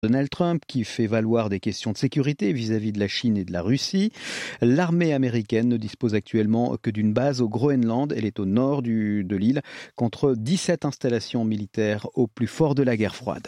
Donald Trump qui fait valoir des questions de sécurité vis-à-vis de la Chine et de la Russie. L'armée américaine ne dispose actuellement que d'une base au Groenland. Elle est au nord de l'île, contre 17 installations militaires au plus fort de la guerre froide.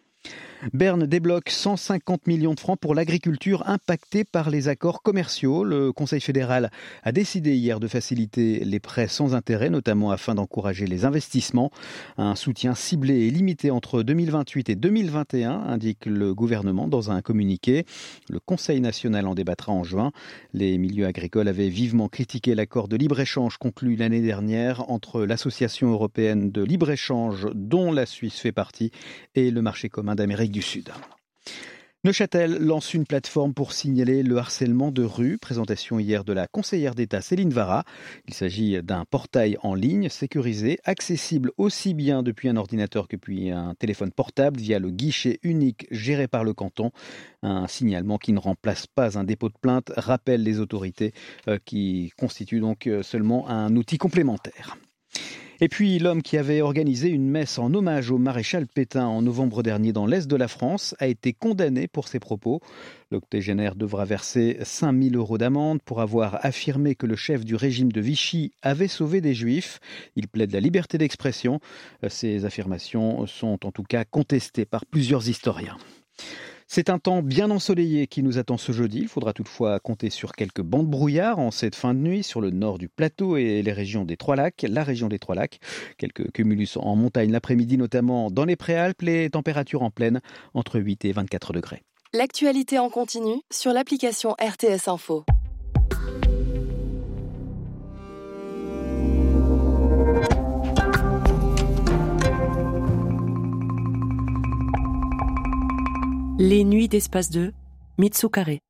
Berne débloque 150 millions de francs pour l'agriculture impactée par les accords commerciaux. Le Conseil fédéral a décidé hier de faciliter les prêts sans intérêt, notamment afin d'encourager les investissements. Un soutien ciblé et limité entre 2028 et 2021, indique le gouvernement dans un communiqué. Le Conseil national en débattra en juin. Les milieux agricoles avaient vivement critiqué l'accord de libre-échange conclu l'année dernière entre l'Association européenne de libre-échange, dont la Suisse fait partie, et le marché commun d'Amérique du Sud. Neuchâtel lance une plateforme pour signaler le harcèlement de rue. Présentation hier de la conseillère d'État Céline Vara. Il s'agit d'un portail en ligne sécurisé, accessible aussi bien depuis un ordinateur que depuis un téléphone portable via le guichet unique géré par le canton. Un signalement qui ne remplace pas un dépôt de plainte, rappellent les autorités, qui constitue donc seulement un outil complémentaire. Et puis l'homme qui avait organisé une messe en hommage au maréchal Pétain en novembre dernier dans l'Est de la France a été condamné pour ses propos. L'octogénaire devra verser 5 000 € d'amende pour avoir affirmé que le chef du régime de Vichy avait sauvé des Juifs. Il plaide la liberté d'expression. Ces affirmations sont en tout cas contestées par plusieurs historiens. C'est un temps bien ensoleillé qui nous attend ce jeudi. Il faudra toutefois compter sur quelques bancs de brouillard en cette fin de nuit sur le nord du plateau et la région des Trois Lacs. Quelques cumulus en montagne l'après-midi, notamment dans les Préalpes. Les températures en plaine entre 8 et 24 degrés. L'actualité en continu sur l'application RTS Info. Les nuits d'Espace 2, Mitsu Carré.